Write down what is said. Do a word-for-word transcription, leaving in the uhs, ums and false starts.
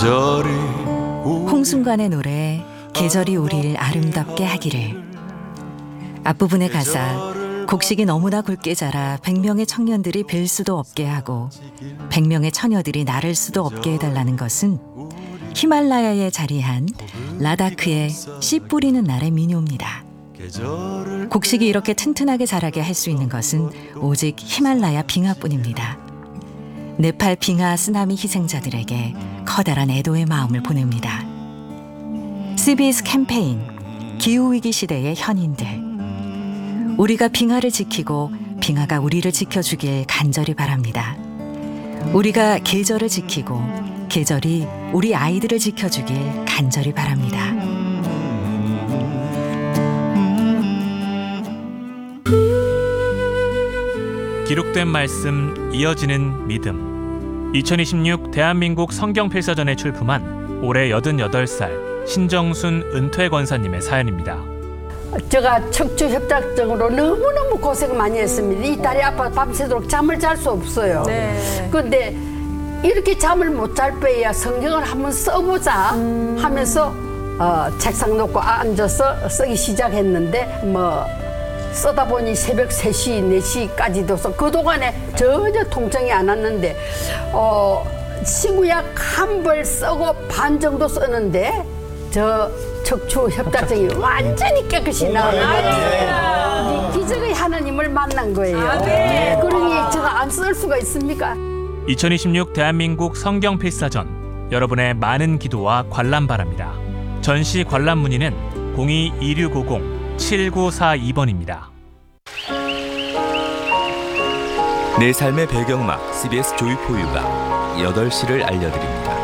홍순관의 노래 계절이 우릴 아름답게 하기를. 앞부분의 가사 곡식이 너무나 굵게 자라 백 명의 청년들이 뵐 수도 없게 하고 백 명의 처녀들이 나를 수도 없게 해달라는 것은 히말라야에 자리한 라다크의 씨 뿌리는 날의 민요입니다. 곡식이 이렇게 튼튼하게 자라게 할 수 있는 것은 오직 히말라야 빙하뿐입니다. 네팔 빙하 쓰나미 희생자들에게 커다란 애도의 마음을 보냅니다. 씨비에스 캠페인 기후위기 시대의 현인들, 우리가 빙하를 지키고 빙하가 우리를 지켜주길 간절히 바랍니다. 우리가 계절을 지키고 계절이 우리 아이들을 지켜주길 간절히 바랍니다. 기록된 말씀, 이어지는 믿음. 이천이십육 대한민국 성경필사전에 출품한 올해 여든여덟 살 신정순 은퇴 권사님의 사연입니다. 제가 척추 협착증으로 너무너무 고생 많이 했습니다. 이 다리 아파 밤새도록 잠을 잘 수 없어요. 네. 근데 이렇게 잠을 못 잘 빼야 성경을 한번 써보자 음. 하면서 어, 책상 놓고 앉아서 쓰기 시작했는데 뭐 쓰다 보니 새벽 세 시, 네 시까지도 써. 그동안에 전혀 통증이 안 왔는데 어, 치구약 한 벌 쓰고 반 정도 썼는데 저 척추 협착증이 완전히 깨끗이 나은 거예요. 기적의 하나님을 만난 거예요. 그러니 제가 안 쓸 수가 있습니까? 이천이십육 대한민국 성경필사전, 여러분의 많은 기도와 관람 바랍니다. 전시 관람 문의는 공이 이육오공 칠구사이 번입니다. 내 삶의 배경막 씨비에스 조이포유가 여덟 시를 알려드립니다.